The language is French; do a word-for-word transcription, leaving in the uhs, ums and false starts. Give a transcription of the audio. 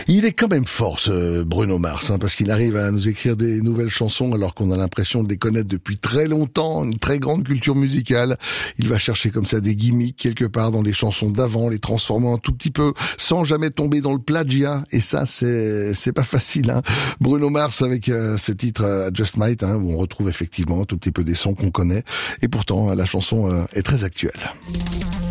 Il est quand même fort, ce Bruno Mars, hein, parce qu'il arrive à nous écrire des nouvelles chansons alors qu'on a l'impression de les connaître depuis très longtemps, une très grande culture musicale. Il va chercher comme ça des gimmicks quelque part dans les chansons d'avant, les transformant un tout petit peu, sans jamais tomber dans le plagiat. Et ça, c'est c'est pas facile. Hein. Bruno Mars avec euh, ce titre euh, Just Might, hein, où on retrouve effectivement un tout petit peu des sons qu'on connaît. Et pourtant, la chanson euh, est très actuelle.